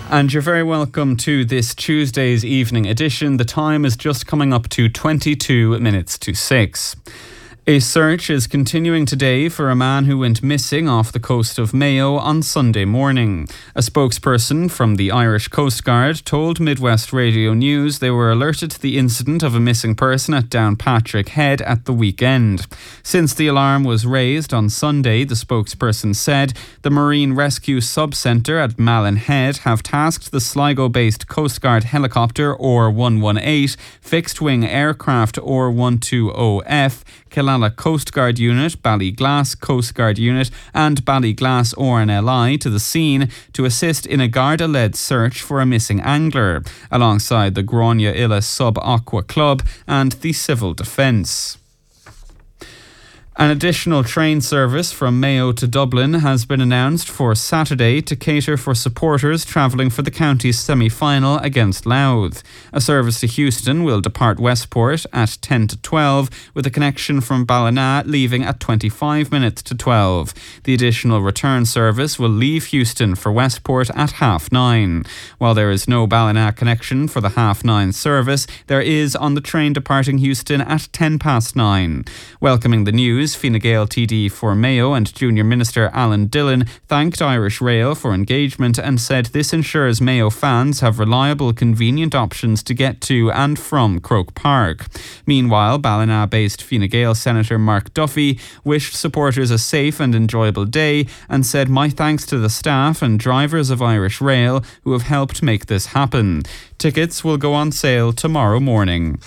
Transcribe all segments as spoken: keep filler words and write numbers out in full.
And you're very welcome to this Tuesday's evening edition. The time is just coming up to twenty-two minutes to six. A search is continuing today for a man who went missing off the coast of Mayo on Sunday morning. A spokesperson from the Irish Coast Guard told Midwest Radio News they were alerted to the incident of a missing person at Downpatrick Head at the weekend. Since the alarm was raised on Sunday, the spokesperson said the Marine Rescue Sub-Centre at Malin Head have tasked the Sligo-based Coast Guard helicopter O R one one eight, fixed-wing aircraft O R one two zero F, Killala Coast Guard Unit, Ballyglass Coast Guard Unit and Ballyglass R N L I to the scene to assist in a Garda-led search for a missing angler, alongside the Grania Illa Sub-Aqua Club and the Civil Defence. An additional train service from Mayo to Dublin has been announced for Saturday to cater for supporters travelling for the county's semi-final against Louth. A service to Houston will depart Westport at ten to twelve, with a connection from Ballina leaving at twenty-five minutes to twelve. The additional return service will leave Houston for Westport at half nine. While there is no Ballina connection for the half nine service, there is on the train departing Houston at ten past nine. Welcoming the news, Fine Gael T D for Mayo and Junior Minister Alan Dillon thanked Irish Rail for engagement and said this ensures Mayo fans have reliable, convenient options to get to and from Croke Park. Meanwhile, Ballina-based Fine Gael Senator Mark Duffy wished supporters a safe and enjoyable day and said, "My thanks to the staff and drivers of Irish Rail who have helped make this happen." Tickets will go on sale tomorrow morning.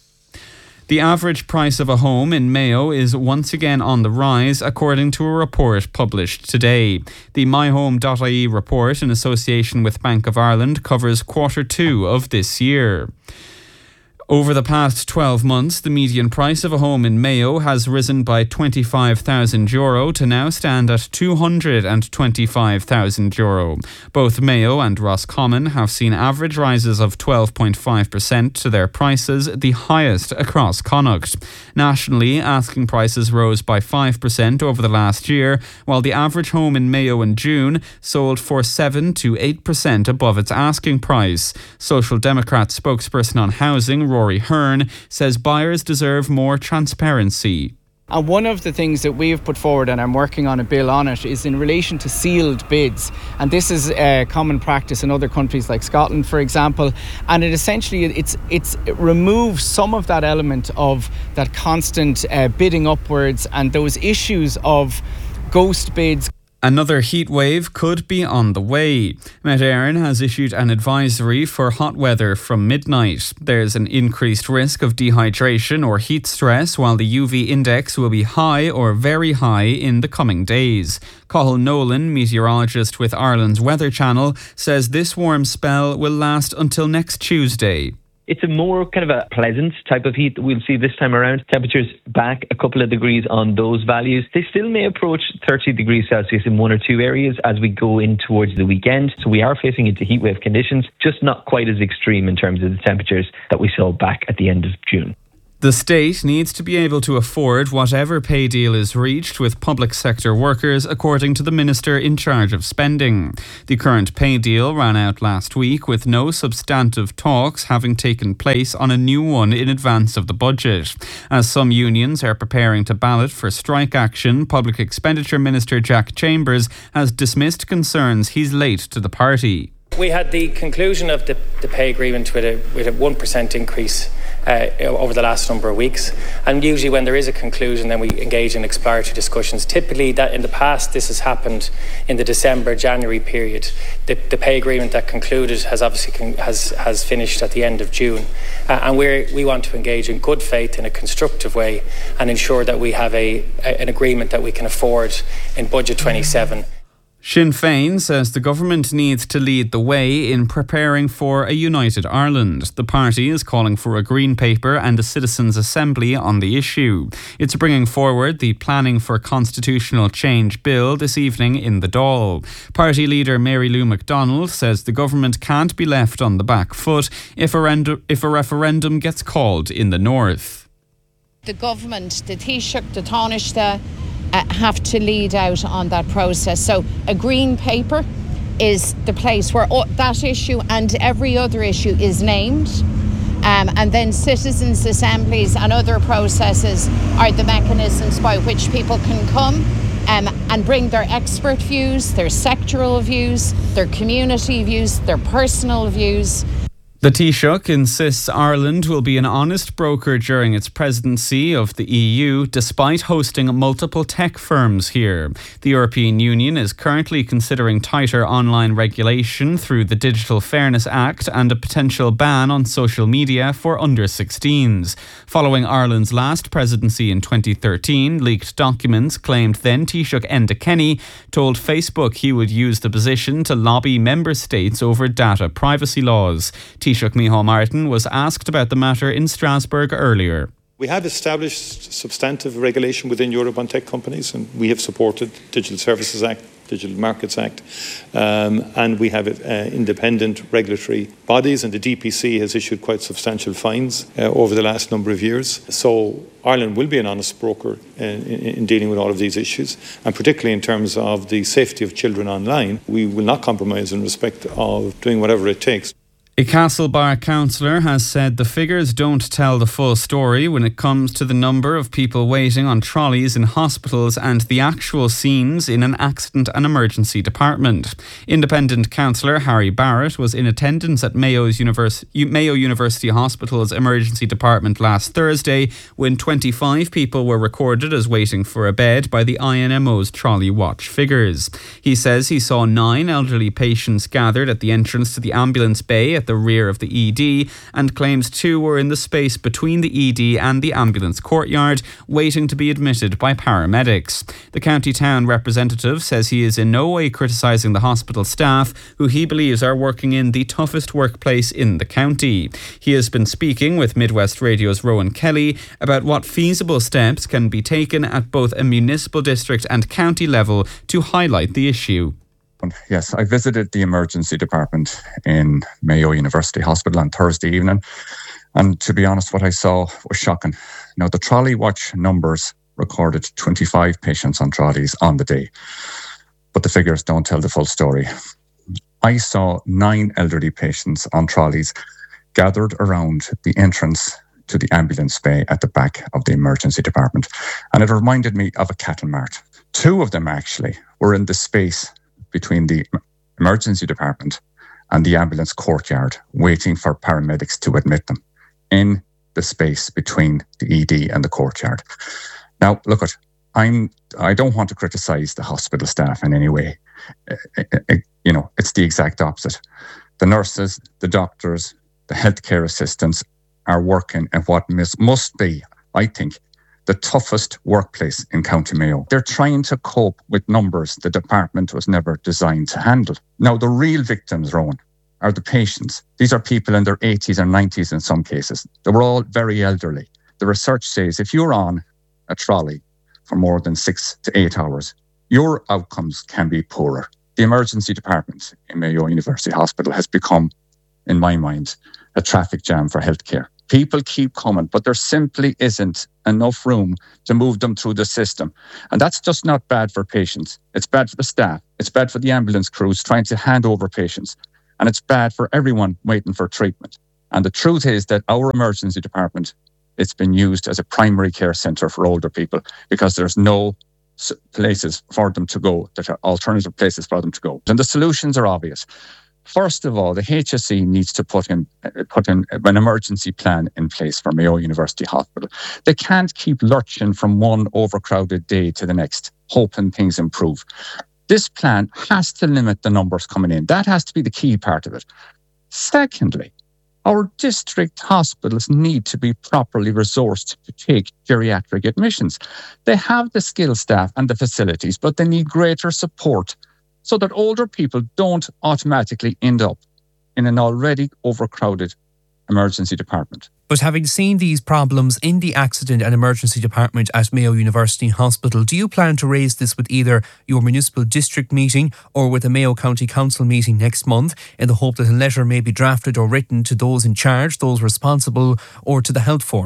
The average price of a home in Mayo is once again on the rise, according to a report published today. The my home dot I E report, in association with Bank of Ireland, covers quarter two of this year. Over the past twelve months, the median price of a home in Mayo has risen by twenty-five thousand euro to now stand at two hundred twenty-five thousand euro. Both Mayo and Roscommon have seen average rises of twelve point five percent to their prices, the highest across Connacht. Nationally, asking prices rose by five percent over the last year, while the average home in Mayo in June sold for seven to eight percent above its asking price. Social Democrat spokesperson on housing, Rory Hearn, says buyers deserve more transparency. And one of the things that we've put forward, and I'm working on a bill on it, is in relation to sealed bids. And this is a common practice in other countries like Scotland, for example. And it essentially, it's it's it removes some of that element of that constant uh, bidding upwards and those issues of ghost bids. Another heat wave could be on the way. Met Éireann has issued an advisory for hot weather from midnight. There's an increased risk of dehydration or heat stress, while the U V index will be high or very high in the coming days. Cathal Nolan, meteorologist with Ireland's Weather Channel, says this warm spell will last until next Tuesday. It's a more kind of a pleasant type of heat that we'll see this time around. Temperatures back a couple of degrees on those values. They still may approach thirty degrees Celsius in one or two areas as we go in towards the weekend. So we are facing into heatwave conditions, just not quite as extreme in terms of the temperatures that we saw back at the end of June. The state needs to be able to afford whatever pay deal is reached with public sector workers, according to the minister in charge of spending. The current pay deal ran out last week, with no substantive talks having taken place on a new one in advance of the budget. As some unions are preparing to ballot for strike action, Public Expenditure Minister Jack Chambers has dismissed concerns he's late to the party. We had the conclusion of the, the pay agreement with a with a one percent increase uh, over the last number of weeks. And usually when there is a conclusion, then we engage in exploratory discussions. Typically, that in the past, this has happened in the December, January period. The, the pay agreement that concluded has obviously con- has, has finished at the end of June. Uh, and we we want to engage in good faith in a constructive way and ensure that we have a, a an agreement that we can afford in Budget twenty-seven. Sinn Féin says the government needs to lead the way in preparing for a united Ireland. The party is calling for a green paper and a citizens' assembly on the issue. It's bringing forward the Planning for Constitutional Change bill this evening in the Dáil. Party leader Mary Lou McDonald says the government can't be left on the back foot if a, rend- if a referendum gets called in the north. The government, the Taoiseach, the Taoiseach, Uh, have to lead out on that process. So a green paper is the place where that issue and every other issue is named. Um, and then citizens' assemblies and other processes are the mechanisms by which people can come um, and bring their expert views, their sectoral views, their community views, their personal views. The Taoiseach insists Ireland will be an honest broker during its presidency of the E U, despite hosting multiple tech firms here. The European Union is currently considering tighter online regulation through the Digital Fairness Act and a potential ban on social media for under sixteens. Following Ireland's last presidency in twenty thirteen, leaked documents claimed then Taoiseach Enda Kenny told Facebook he would use the position to lobby member states over data privacy laws. Taoiseach Micheál Martin was asked about the matter in Strasbourg earlier. We have established substantive regulation within Europe on tech companies, and we have supported Digital Services Act, Digital Markets Act, um, and we have uh, independent regulatory bodies, and the D P C has issued quite substantial fines uh, over the last number of years. So Ireland will be an honest broker in, in, in dealing with all of these issues, and particularly in terms of the safety of children online. We will not compromise in respect of doing whatever it takes. A Castlebar councillor has said the figures don't tell the full story when it comes to the number of people waiting on trolleys in hospitals and the actual scenes in an accident and emergency department. Independent councillor Harry Barrett was in attendance at Mayo's Univers- Mayo University Hospital's emergency department last Thursday when twenty-five people were recorded as waiting for a bed by the I N M O's trolley watch figures. He says he saw nine elderly patients gathered at the entrance to the ambulance bay at the rear of the E D and claims two were in the space between the E D and the ambulance courtyard waiting to be admitted by paramedics. The county town representative says he is in no way criticising the hospital staff, who he believes are working in the toughest workplace in the county. He has been speaking with Midwest Radio's Rowan Kelly about what feasible steps can be taken at both a municipal district and county level to highlight the issue. Yes, I visited the emergency department in Mayo University Hospital on Thursday evening, and to be honest, what I saw was shocking. Now, the trolley watch numbers recorded twenty-five patients on trolleys on the day, but the figures don't tell the full story. I saw nine elderly patients on trolleys gathered around the entrance to the ambulance bay at the back of the emergency department, and it reminded me of a cattle mart. Two of them actually were in the space between the emergency department and the ambulance courtyard, waiting for paramedics to admit them in the space between the E D and the courtyard. Now, look, at, I'm, I don't want to criticise the hospital staff in any way. It, it, you know, it's the exact opposite. The nurses, the doctors, the healthcare assistants are working in what must be, I think, the toughest workplace in County Mayo. They're trying to cope with numbers the department was never designed to handle. Now, the real victims, Rowan, are the patients. These are people in their eighties or nineties in some cases. They were all very elderly. The research says if you're on a trolley for more than six to eight hours, your outcomes can be poorer. The emergency department in Mayo University Hospital has become, in my mind, a traffic jam for healthcare. People keep coming, but there simply isn't enough room to move them through the system. And that's just not bad for patients. It's bad for the staff. It's bad for the ambulance crews trying to hand over patients. And it's bad for everyone waiting for treatment. And the truth is that our emergency department, it's been used as a primary care centre for older people because there's no places for them to go, that are alternative places for them to go. And the solutions are obvious. First of all, the H S E needs to put in put in an emergency plan in place for Mayo University Hospital. They can't keep lurching from one overcrowded day to the next, hoping things improve. This plan has to limit the numbers coming in. That has to be the key part of it. Secondly, our district hospitals need to be properly resourced to take geriatric admissions. They have the skilled staff and the facilities, but they need greater support so that older people don't automatically end up in an already overcrowded emergency department. But having seen these problems in the accident and emergency department at Mayo University Hospital, do you plan to raise this with either your municipal district meeting or with a Mayo County Council meeting next month, in the hope that a letter may be drafted or written to those in charge, those responsible, or to the health forum?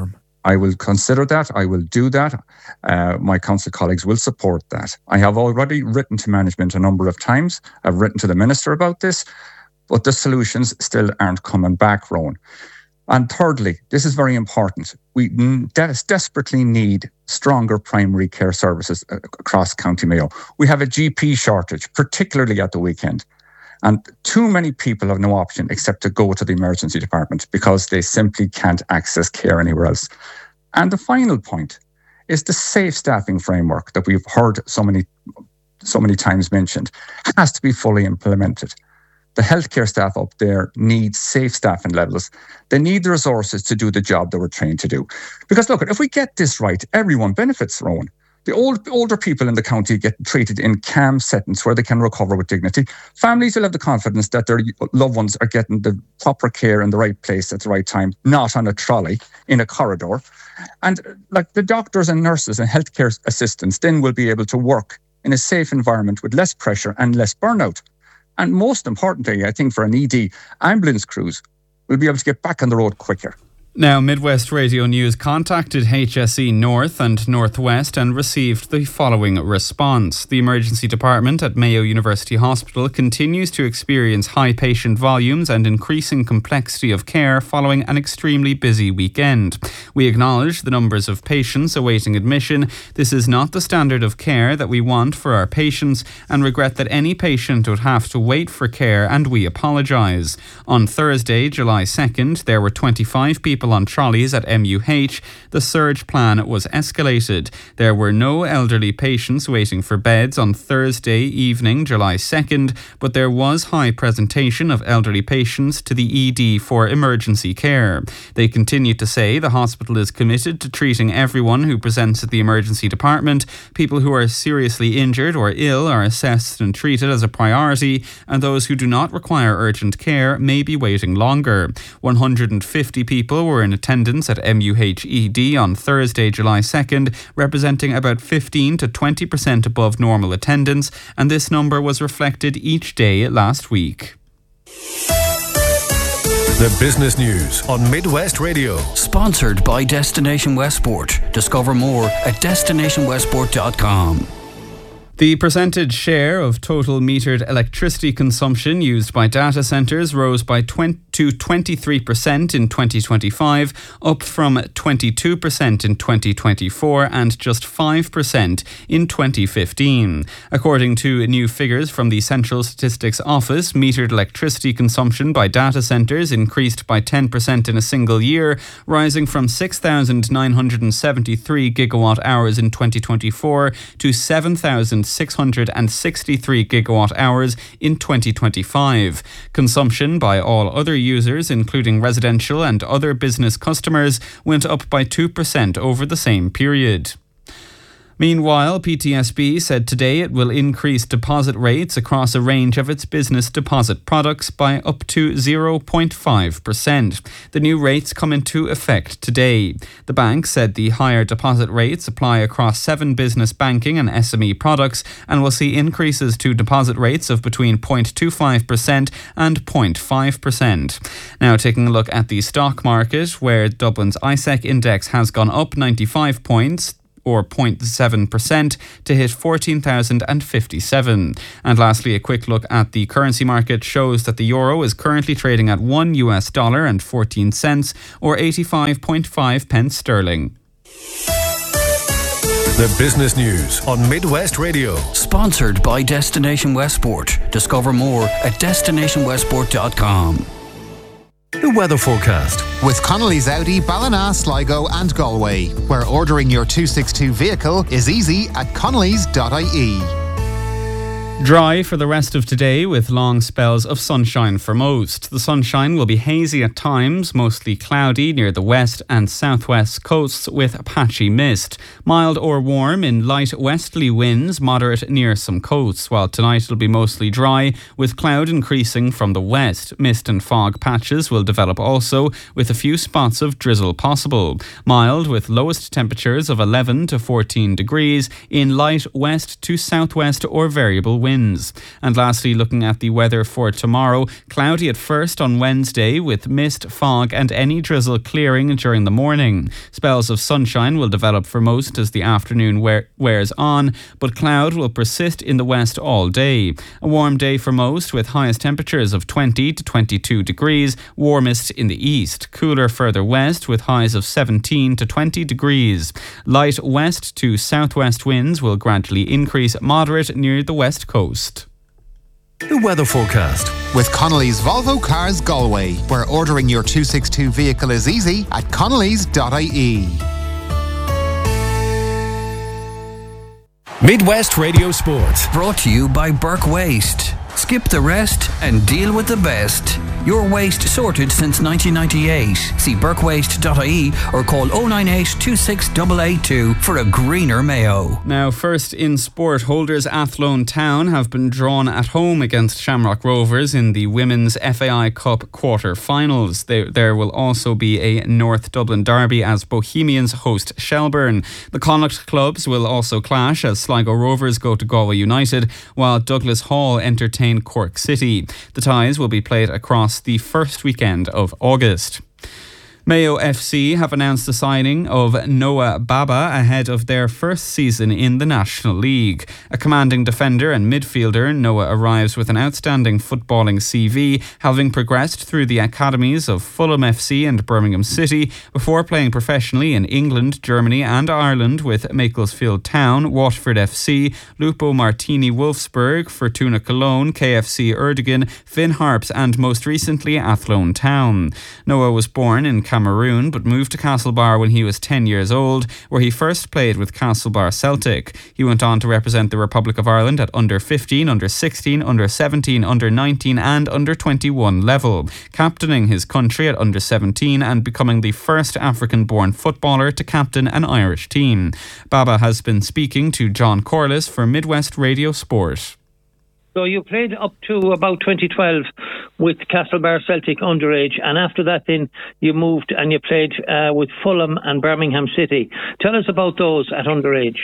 I will consider that. I will do that. Uh, my council colleagues will support that. I have already written to management a number of times. I've written to the minister about this, but the solutions still aren't coming back, Rowan. And thirdly, this is very important. We des- desperately need stronger primary care services across County Mayo. We have a G P shortage, particularly at the weekend. And too many people have no option except to go to the emergency department because they simply can't access care anywhere else. And the final point is the safe staffing framework that we've heard so many, so many times mentioned has to be fully implemented. The healthcare staff up there need safe staffing levels. They need the resources to do the job they were trained to do. Because look, if we get this right, everyone benefits, Rowan. The old, older people in the county get treated in calm settings where they can recover with dignity. Families will have the confidence that their loved ones are getting the proper care in the right place at the right time, not on a trolley in a corridor. And like the doctors and nurses and healthcare assistants then will be able to work in a safe environment with less pressure and less burnout. And most importantly, I think for an E D, ambulance crews will be able to get back on the road quicker. Now, Midwest Radio News contacted H S E North and Northwest and received the following response. The emergency department at Mayo University Hospital continues to experience high patient volumes and increasing complexity of care following an extremely busy weekend. We acknowledge the numbers of patients awaiting admission. This is not the standard of care that we want for our patients and regret that any patient would have to wait for care, and we apologise. On Thursday, July second, there were twenty-five people on trolleys at M U H. The surge plan was escalated. There were no elderly patients waiting for beds on Thursday evening, July second, but there was high presentation of elderly patients to the E D for emergency care. They continued to say the hospital is committed to treating everyone who presents at the emergency department. People who are seriously injured or ill are assessed and treated as a priority, and those who do not require urgent care may be waiting longer. one hundred fifty people were in attendance at M U H E D on Thursday, July second, representing about fifteen to twenty percent above normal attendance, and this number was reflected each day last week. The business news on Midwest Radio. Sponsored by Destination Westport. Discover more at destination westport dot com. The percentage share of total metered electricity consumption used by data centres rose by twenty to twenty-three percent in twenty twenty-five, up from twenty-two percent in twenty twenty-four and just five percent in twenty fifteen. According to new figures from the Central Statistics Office, metered electricity consumption by data centres increased by ten percent in a single year, rising from six thousand nine hundred seventy-three gigawatt hours in twenty twenty-four to seven thousand six hundred sixty-three gigawatt hours in twenty twenty-five. Consumption by all other users, including residential and other business customers, went up by two percent over the same period. Meanwhile, P T S B said today it will increase deposit rates across a range of its business deposit products by up to zero point five percent. The new rates come into effect today. The bank said the higher deposit rates apply across seven business banking and S M E products and will see increases to deposit rates of between zero point two five percent and zero point five percent. Now, taking a look at the stock market, where Dublin's I S E C index has gone up ninety-five points, or zero point seven percent, to hit fourteen thousand fifty-seven. And lastly, a quick look at the currency market shows that the euro is currently trading at one US dollar and fourteen cents, or eighty-five point five pence sterling. The business news on Midwest Radio. Sponsored by Destination Westport. Discover more at destination westport dot com. The weather forecast with Connolly's Audi, Ballina, Sligo and Galway, where ordering your two sixty-two vehicle is easy at connellys dot I E. Dry for the rest of today with long spells of sunshine for most. The sunshine will be hazy at times, mostly cloudy near the west and southwest coasts with patchy mist. Mild or warm in light westerly winds, moderate near some coasts, while tonight it'll be mostly dry with cloud increasing from the west. Mist and fog patches will develop also, with a few spots of drizzle possible. Mild with lowest temperatures of eleven to fourteen degrees in light west to southwest or variable winds. winds. And lastly, looking at the weather for tomorrow, cloudy at first on Wednesday with mist, fog and any drizzle clearing during the morning. Spells of sunshine will develop for most as the afternoon wear- wears on, but cloud will persist in the west all day. A warm day for most with highest temperatures of twenty to twenty-two degrees, warmest in the east. Cooler further west with highs of seventeen to twenty degrees. Light west to southwest winds will gradually increase, moderate near the west coast. The weather forecast. With Connolly's Volvo Cars Galway, where ordering your two sixty-two vehicle is easy at connollys dot I E. Midwest Radio Sport. Brought to you by Burke Waste. Skip the rest and deal with the best. Your waste sorted since nineteen ninety-eight. See burke waste dot I E or call oh nine eight, two six eight eight two for a greener Mayo. Now, first in sport, holders Athlone Town have been drawn at home against Shamrock Rovers in the Women's F A I Cup quarter-finals. There, there will also be a North Dublin derby as Bohemians host Shelburne. The Connacht clubs will also clash as Sligo Rovers go to Galway United, while Douglas Hall entertain Cork City. The ties will be played across the first weekend of August. Mayo F C have announced the signing of Noah Baba ahead of their first season in the National League. A commanding defender and midfielder, Noah arrives with an outstanding footballing C V, having progressed through the academies of Fulham F C and Birmingham City before playing professionally in England, Germany and Ireland with Macclesfield Town, Watford F C, Lupo Martini Wolfsburg, Fortuna Cologne, K F C Erdogan, Finn Harps and most recently Athlone Town. Noah was born in Cameroon but moved to Castlebar when he was ten years old, where he first played with Castlebar Celtic. He went on to represent the Republic of Ireland at under fifteen, under sixteen, under seventeen, under nineteen and under twenty-one level, captaining his country at under seventeen and becoming the first African-born footballer to captain an Irish team. Baba has been speaking to John Corliss for Midwest Radio Sport. So you played up to about twenty twelve with Castlebar Celtic underage, and after that then you moved and you played uh, with Fulham and Birmingham City. Tell us about those at underage.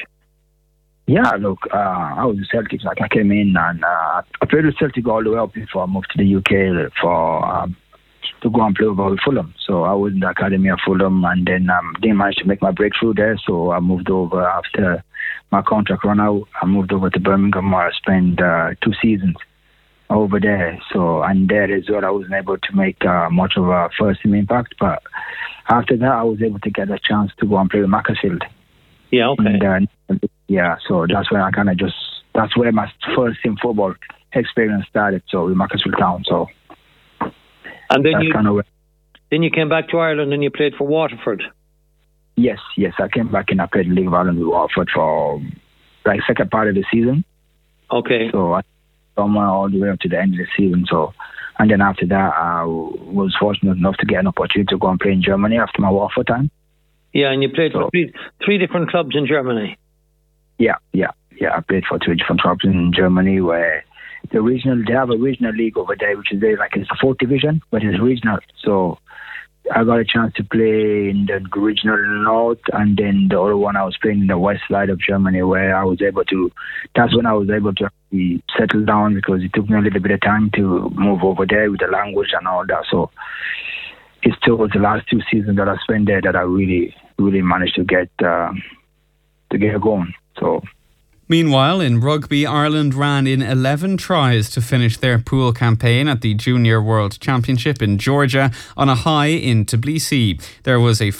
Yeah, look, uh, I was a Celtic, like I came in and uh, I played with Celtic all the way up before I moved to the U K for um, to go and play with Fulham. So I was in the academy of Fulham and then um, didn't manage to make my breakthrough there, so I moved over after my contract run out. I moved over to Birmingham where I spent uh, two seasons over there. So, and there as well, I wasn't able to make uh, much of a first team impact. But after that, I was able to get a chance to go and play with Macclesfield. Yeah, okay. And, uh, yeah, so that's where I kind of just, that's where my first team football experience started. So, with Macclesfield Town. So, and then you, kind of then you came back to Ireland and you played for Waterford. Yes, yes, I came back and I played League of Ireland with Waterford for like second part of the season. Okay. So I from all the way up to the end of the season. So, and then after that, I was fortunate enough to get an opportunity to go and play in Germany after my Waterford time. Yeah, and you played so, for three, three different clubs in Germany. Yeah, yeah, yeah. I played for three different clubs in Germany where the regional, they have a regional league over there, which is there, like it's the fourth division, but it's regional. So I got a chance to play in the regional north, and then the other one I was playing in the west side of Germany, where I was able to, that's when I was able to actually settle down, because it took me a little bit of time to move over there with the language and all that. So it's still the last two seasons that I spent there that I really, really managed to get, uh, to get going. So. Meanwhile, in rugby, Ireland ran in eleven tries to finish their pool campaign at the Junior World Championship in Georgia on a high in Tbilisi. There was a